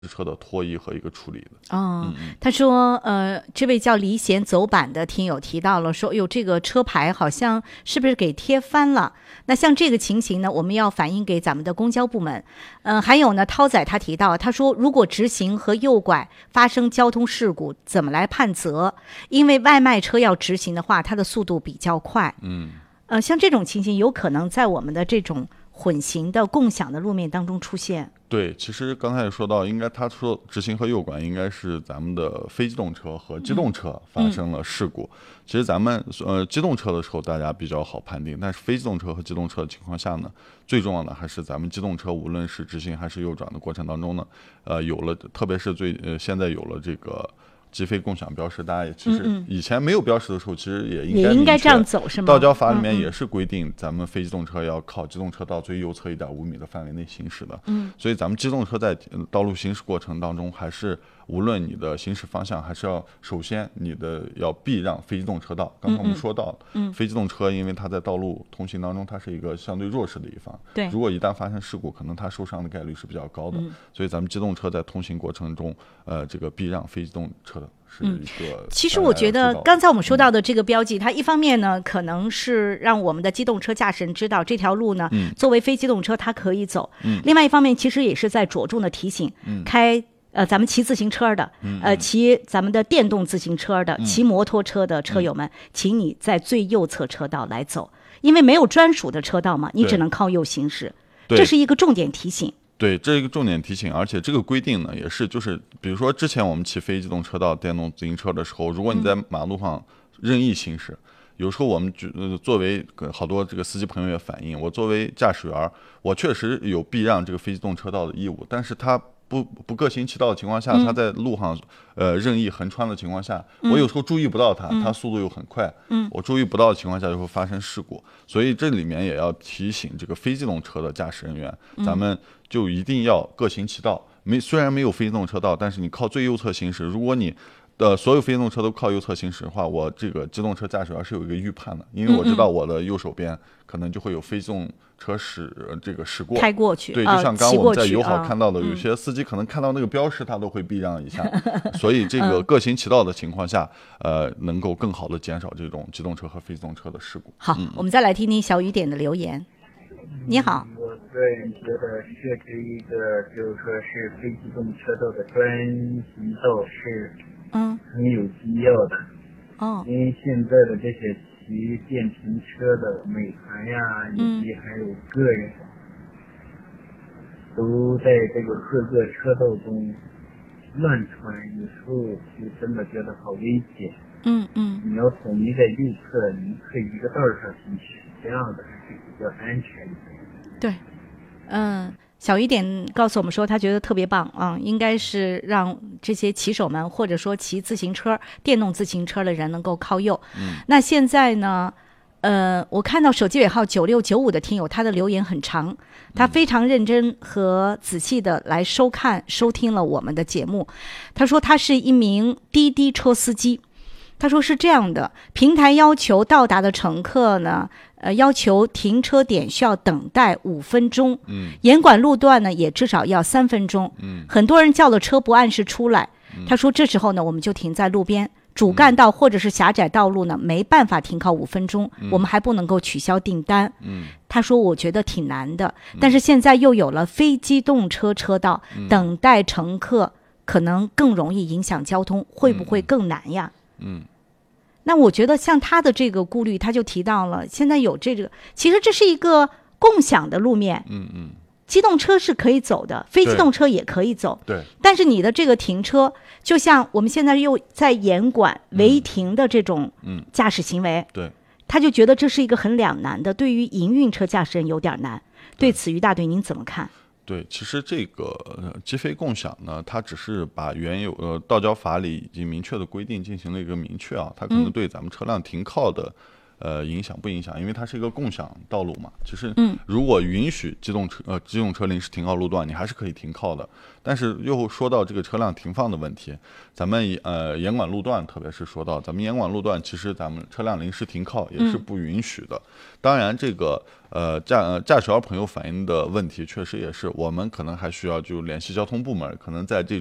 车的拖移和一个处理的。 他说这位叫离弦走板的听友提到了说，这个车牌好像是不是给贴翻了？那像这个情形呢，我们要反映给咱们的公交部门。还有呢，涛仔他提到，他说如果直行和右拐发生交通事故，怎么来判责？因为外卖车要直行的话，它的速度比较快。像这种情形有可能在我们的这种混行的共享的路面当中出现。 对，其实刚才也说到，应该他说直行和右拐应该是咱们的非机动车和机动车发生了事故。其实咱们机动车的时候大家比较好判定，但是非机动车和机动车的情况下呢，最重要的还是咱们机动车无论是直行还是右转的过程当中呢，有了，特别是现在有了这个机非共享标识，大家也其实以前没有标识的时候，其实也应该这样走，是吗？ 道交法里面也是规定，咱们非机动车要靠机动车道最右侧1.5米的范围内行驶的。所以咱们机动车在道路行驶过程当中，还是无论你的行驶方向，还是要首先你的要避让非机动车道。刚才我们说到，非机动车因为它在道路通行当中，它是一个相对弱势的一方。 对， 如果一旦发生事故，可能它受伤的概率是比较高的。所以咱们机动车在通行过程中，这个避让非机动车的是一个。 其实我觉得刚才我们说到的这个标记，它一方面呢，可能是让我们的机动车驾驶人知道这条路呢，作为非机动车它可以走。另外一方面，其实也是在着重的提醒咱们骑自行车的，骑咱们的电动自行车的，骑摩托车的车友们，请你在最右侧车道来走，因为没有专属的车道嘛，你只能靠右行驶，这是一个重点提醒。 对，这是一个重点提醒，而且这个规定呢，也是就是比如说之前我们骑非机动车道电动自行车的时候，如果你在马路上任意行驶，有时候我们作为好多这个司机朋友也反映，我作为驾驶员，我确实有避让这个非机动车道的义务，但是他不各行其道的情况下，他在路上任意横穿的情况下，我有时候注意不到他速度又很快，我注意不到的情况下就会发生事故。所以这里面也要提醒这个非机动车的驾驶人员，咱们就一定要各行其道。虽然没有非机动车道，但是你靠最右侧行驶，如果你所有非机动车都靠右侧行驶的话，我这个机动车驾驶员是有一个预判的，因为我知道我的右手边可能就会有非机动车驶过开过去。 对，就像刚刚我们在友好看到的，有些司机可能看到那个标识他都会避让一下，所以这个各行其道的情况下，能够更好的减少这种机动车和非机动车的事故。 好，我们再来听听小雨点的留言。你好， 我个人觉得设置一个就是说是非机动车道的专行道是很有必要的。因为现在的这些骑电瓶车的美团呀，以及还有个人，都在这个各个车道中乱窜，有时候就真的觉得好危险。你要统一在右侧，你可以一个道上行驶，这样的还是比较安全的。 对，小雨点告诉我们说，他觉得特别棒啊，应该是让这些骑手们或者说骑自行车、电动自行车的人能够靠右。那现在呢，我看到手机尾号9695的听友，他的留言很长，他非常认真和仔细的来收听了我们的节目。他说他是一名滴滴车司机。他说是这样的，平台要求到达的乘客呢，要求停车点需要等待5分钟，严管路段呢也至少要3分钟，很多人叫了车不按时出来，他说这时候呢我们就停在路边，主干道或者是狭窄道路呢没办法停靠5分钟，我们还不能够取消订单。他说我觉得挺难的，但是现在又有了非机动车车道，等待乘客可能更容易影响交通，会不会更难呀？那我觉得像他的这个顾虑，他就提到了现在有这个，其实这是一个共享的路面，机动车是可以走的，非机动车也可以走， 对。 但是你的这个停车，就像我们现在又在严管违停的这种驾驶行为， 对， 他就觉得这是一个很两难的，对于营运车驾驶人有点难。对此，于大队您怎么看？ 对，其实这个机非共享呢，它只是把原有道交法里已经明确的规定进行了一个明确啊，它可能对咱们车辆停靠的影响不影响？因为它是一个共享道路嘛。其实，如果允许机动车临时停靠路段，你还是可以停靠的。但是又说到这个车辆停放的问题，咱们严管路段，特别是说到咱们严管路段，其实咱们车辆临时停靠也是不允许的。当然，这个驾驶员朋友反映的问题，确实也是我们可能还需要就联系交通部门，可能在这